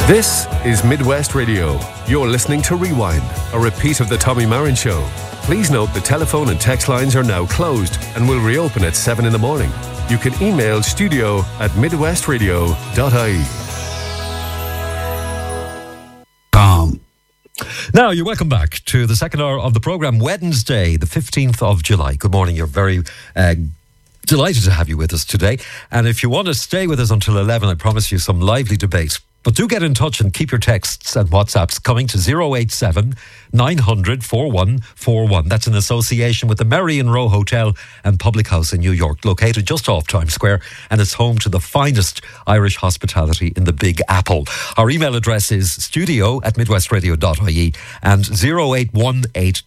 This is Midwest Radio. You're listening to Rewind, a repeat of the Tommy Marin Show. Please note the telephone and text lines are now closed and will reopen at 7 in the morning. You can email studio@midwestradio.ie. Now, you're welcome back to the second hour of the programme, Wednesday, the 15th of July. Good morning. You're very delighted to have you with us today. And if you want to stay with us until 11, I promise you some lively debate. But do get in touch and keep your texts and WhatsApps coming to 087 900 4141. That's in association with the Merrion Row Hotel and Public House in New York, located just off Times Square, and it's home to the finest Irish hospitality in the Big Apple. Our email address is studio@midwestradio.ie, and 0818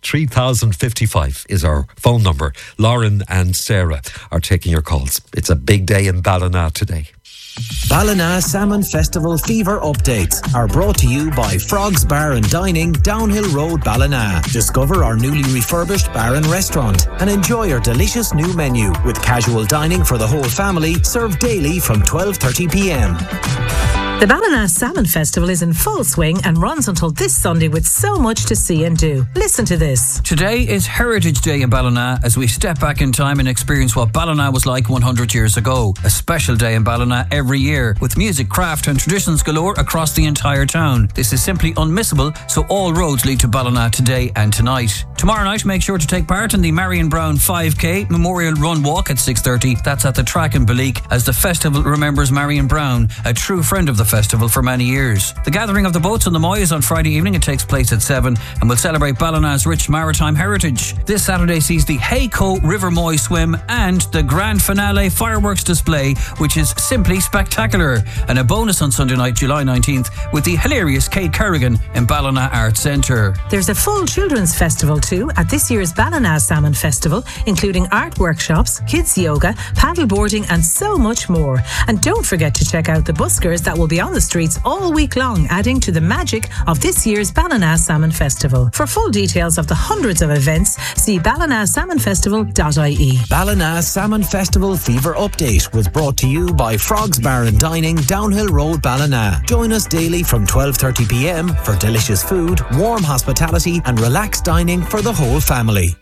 3055 is our phone number. Lauren and Sarah are taking your calls. It's a big day in Ballina today. Ballina Salmon Festival fever updates are brought to you by Frogs Bar and Dining, Downhill Road, Ballina. Discover our newly refurbished bar and restaurant and enjoy our delicious new menu with casual dining for the whole family, served daily from 12:30 p.m. The Ballina Salmon Festival is in full swing and runs until this Sunday with so much to see and do. Listen to this. Today is Heritage Day in Ballina as we step back in time and experience what Ballina was like 100 years ago. A special day in Ballina every year with music, craft and traditions galore across the entire town. This is simply unmissable, so all roads lead to Ballina today and tonight. Tomorrow night, make sure to take part in the Marion Brown 5K Memorial Run Walk at 6:30. That's at the track in Balleek as the festival remembers Marion Brown, a true friend of the festival for many years. The gathering of the boats on the Moy is on Friday evening. It takes place at 7 and will celebrate Ballina's rich maritime heritage. This Saturday sees the Hayco River Moy swim and the grand finale fireworks display, which is simply spectacular. And a bonus on Sunday night, July 19th, with the hilarious Kate Kerrigan in Ballina Arts Centre. There's a full children's festival too at this year's Ballina Salmon Festival, including art workshops, kids yoga, paddle boarding and so much more. And don't forget to check out the buskers that will be on the streets all week long, adding to the magic of this year's Ballina Salmon Festival. For full details of the hundreds of events, see ballinasalmonfestival.ie. Ballina Salmon Festival fever update was brought to you by Frogs Bar and Dining, Downhill Road, Ballina. Join us daily from 12:30 p.m. for delicious food, warm hospitality and relaxed dining for the whole family.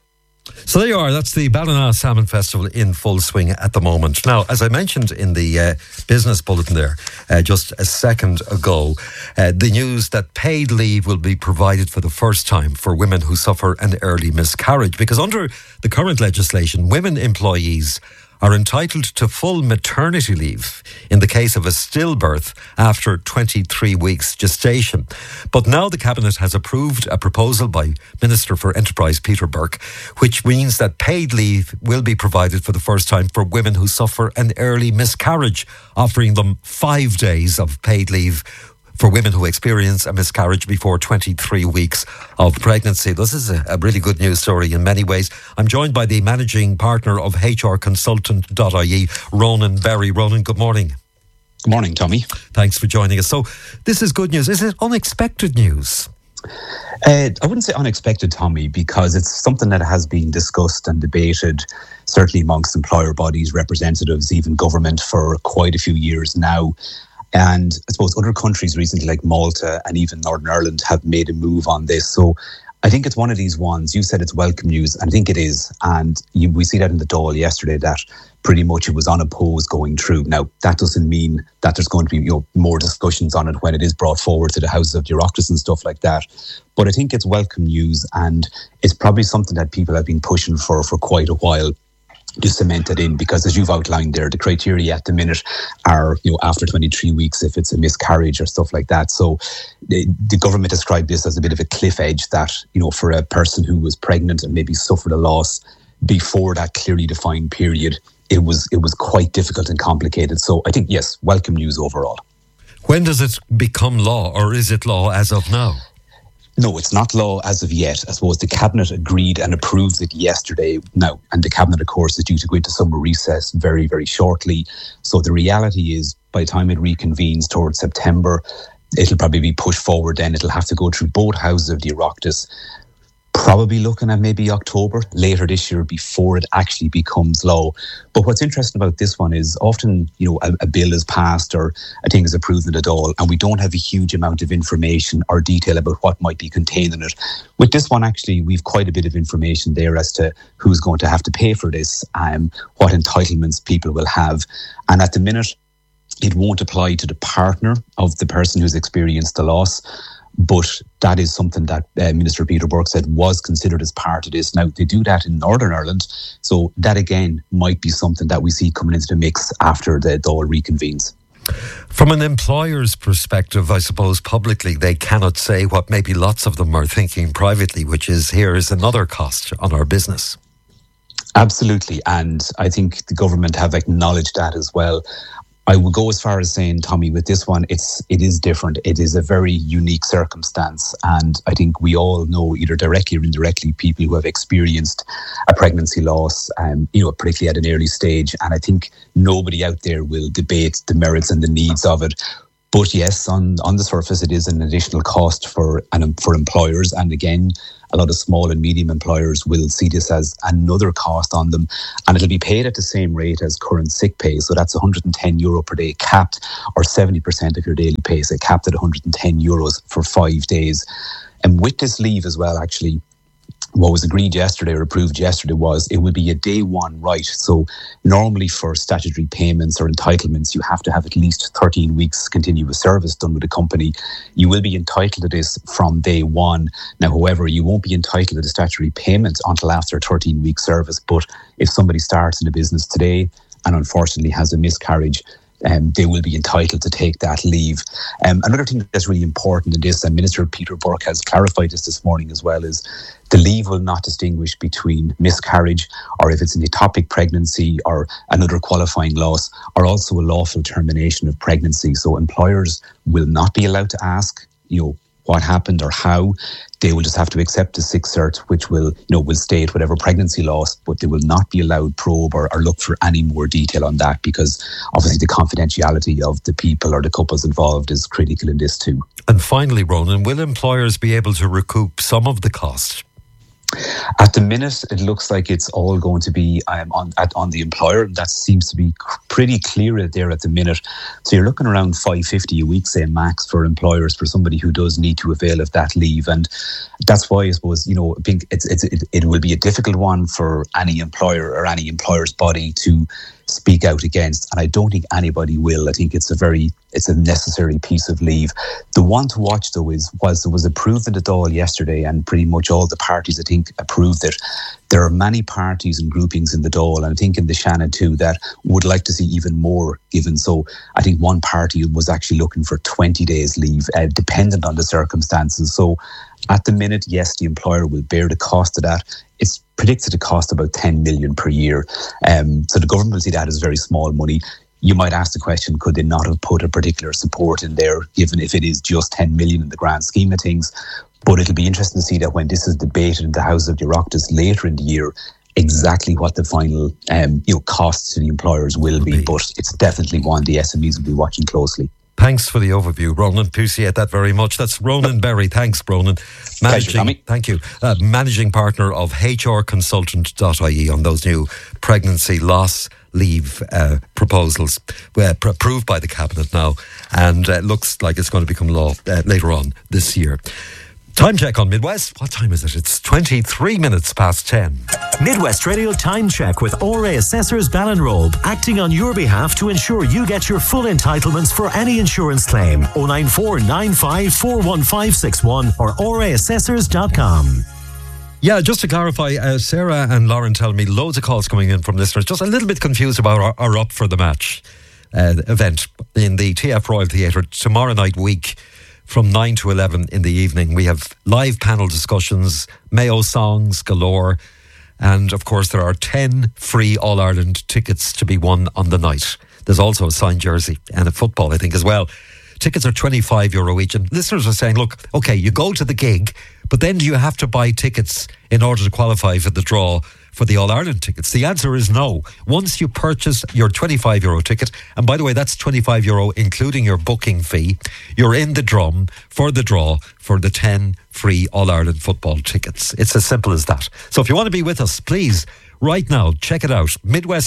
So there you are. That's the Ballina Salmon Festival in full swing at the moment. Now, as I mentioned in the business bulletin there just a second ago, the news that paid leave will be provided for the first time for women who suffer an early miscarriage. Because under the current legislation, women employees are entitled to full maternity leave in the case of a stillbirth after 23 weeks gestation. But now the Cabinet has approved a proposal by Minister for Enterprise Peter Burke, which means that paid leave will be provided for the first time for women who suffer an early miscarriage, offering them 5 days of paid leave for women who experience a miscarriage before 23 weeks of pregnancy. This is a really good news story in many ways. I'm joined by the managing partner of HRconsultant.ie, Ronan Berry. Ronan, good morning. Good morning, Tommy. Thanks for joining us. So this is good news. Is it unexpected news? I wouldn't say unexpected, Tommy, because it's something that has been discussed and debated, certainly amongst employer bodies, representatives, even government, for quite a few years now. And I suppose other countries recently, like Malta and even Northern Ireland, have made a move on this. So I think it's one of these ones. You said it's welcome news, and I think it is. And we see that in the Dáil yesterday, that pretty much it was unopposed going through. Now, that doesn't mean that there's going to be more discussions on it when it is brought forward to the Houses of the Oireachtas and stuff like that. But I think it's welcome news, and it's probably something that people have been pushing for quite a while, to cement it in, because as you've outlined there, the criteria at the minute are, after 23 weeks if it's a miscarriage or stuff like that. So the government described this as a bit of a cliff edge that, for a person who was pregnant and maybe suffered a loss before that clearly defined period, it was quite difficult and complicated. So I think, yes, welcome news overall. When does it become law, or is it law as of now? No, it's not law as of yet. I suppose the Cabinet agreed and approved it yesterday. Now, and the Cabinet, of course, is due to go into summer recess very, very shortly. So the reality is, by the time it reconvenes towards September, it'll probably be pushed forward then. It'll have to go through both Houses of the Oireachtas, probably looking at maybe October later this year before it actually becomes law. But what's interesting about this one is often, a bill is passed or a thing is approved in the Dáil, and we don't have a huge amount of information or detail about what might be contained in it. With this one, actually, we've quite a bit of information there as to who's going to have to pay for this, what entitlements people will have. And at the minute, it won't apply to the partner of the person who's experienced the loss. But that is something that Minister Peter Burke said was considered as part of this. Now, they do that in Northern Ireland. So that, again, might be something that we see coming into the mix after the Dáil reconvenes. From an employer's perspective, I suppose publicly they cannot say what maybe lots of them are thinking privately, which is here is another cost on our business. Absolutely. And I think the government have acknowledged that as well. I would go as far as saying, Tommy, with this one, it is different. It is a very unique circumstance. And I think we all know, either directly or indirectly, people who have experienced a pregnancy loss, particularly at an early stage. And I think nobody out there will debate the merits and the needs of it. But yes, on the surface, it is an additional cost for employers. And again, a lot of small and medium employers will see this as another cost on them, and it'll be paid at the same rate as current sick pay. So that's €110 per day capped, or 70% of your daily pay, so capped at €110 for 5 days. And with this leave as well, actually, what was agreed yesterday or approved yesterday was it would be a day one right. So normally for statutory payments or entitlements, you have to have at least 13 weeks continuous service done with the company. You will be entitled to this from day one. Now, however, you won't be entitled to the statutory payments until after 13 weeks service. But if somebody starts in a business today and unfortunately has a miscarriage, they will be entitled to take that leave. Another thing that's really important in this, and Minister Peter Burke has clarified this morning as well, is the leave will not distinguish between miscarriage, or if it's an ectopic pregnancy or another qualifying loss, or also a lawful termination of pregnancy. So employers will not be allowed to ask, what happened or how. They will just have to accept the sick cert, which will state whatever pregnancy loss, but they will not be allowed probe or look for any more detail on that, because obviously the confidentiality of the people or the couples involved is critical in this too. And finally, Ronan, will employers be able to recoup some of the cost? At the minute, it looks like it's all going to be on the employer. That seems to be pretty clear there at the minute. So you're looking around $550 a week, say max, for employers, for somebody who does need to avail of that leave. And that's why I suppose, I think it will be a difficult one for any employer or any employer's body to speak out against, and I don't think anybody will. I think it's a necessary piece of leave. The one to watch though was it was approved in the Dáil yesterday, and pretty much all the parties I think approved it. There are many parties and groupings in the Dáil, and I think in the Shannon too, that would like to see even more given. So I think one party was actually looking for 20 days leave, dependent on the circumstances. So at the minute, yes, the employer will bear the cost of that. It's predicted to cost about 10 million per year. So the government will see that as very small money. You might ask the question, could they not have put a particular support in there, given if it is just 10 million in the grand scheme of things? But it'll be interesting to see that when this is debated in the House of the Oireachtas later in the year, exactly what the final costs to the employers will be. But it's definitely one the SMEs will be watching closely. Thanks for the overview, Ronan. Appreciate that very much. That's Ronan Berry. Thanks, Ronan. Thank you. Managing partner of hrconsultant.ie on those new pregnancy loss leave proposals approved by the Cabinet now, and looks like it's going to become law later on this year. Time check on Midwest. What time is it? It's 23 minutes past 10. Midwest Radio Time Check with ORA Assessors Ballinrobe, acting on your behalf to ensure you get your full entitlements for any insurance claim. 094 95 41561 or oraassessors.com. Yeah, just to clarify, Sarah and Lauren tell me loads of calls coming in from listeners, just a little bit confused about our Up for the Match event in the TF Royal Theatre tomorrow night week. From 9 to 11 in the evening, we have live panel discussions, Mayo songs galore, and of course there are 10 free All-Ireland tickets to be won on the night. There's also a signed jersey and a football, I think, as well. Tickets are €25 each, and listeners are saying, look, okay, you go to the gig, but then do you have to buy tickets in order to qualify for the draw for the All-Ireland tickets? The answer is no. Once you purchase your €25 ticket, and by the way, that's €25 including your booking fee, you're in the drum for the draw for the 10 free All-Ireland football tickets. It's as simple as that. So if you want to be with us, please, right now, check it out.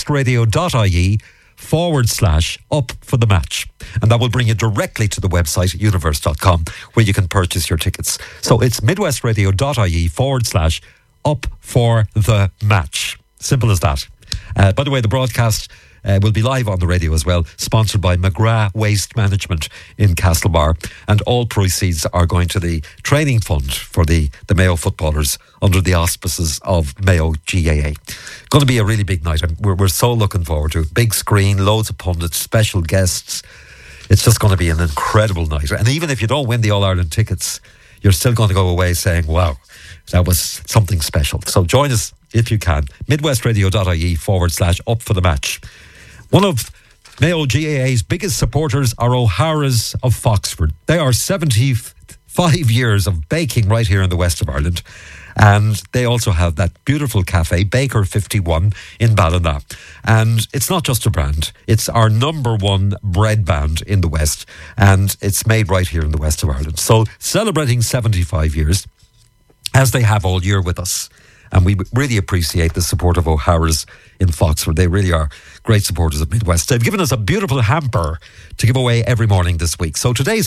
midwestradio.ie/up for the match. And that will bring you directly to the website universe.com where you can purchase your tickets. So it's midwestradio.ie/up for the match. Simple as that. By the way, the broadcast will be live on the radio as well, sponsored by McGrath Waste Management in Castlebar, and all proceeds are going to the training fund for the Mayo footballers under the auspices of Mayo GAA. Going to be a really big night, and we're so looking forward to it. Big screen, loads of pundits, special guests. It's just going to be an incredible night. And even if you don't win the All-Ireland tickets, you're still going to go away saying, wow, that was something special. So join us if you can. midwestradio.ie/up for the match. One of Mayo GAA's biggest supporters are O'Hara's of Foxford. They are 75 years of baking right here in the west of Ireland. And they also have that beautiful cafe, Baker 51, in Ballina. And it's not just a brand, it's our #1 bread band in the West. And it's made right here in the west of Ireland. So celebrating 75 years, as they have all year with us. And we really appreciate the support of O'Hara's in Foxford. They really are great supporters of Midwest. They've given us a beautiful hamper to give away every morning this week. So today's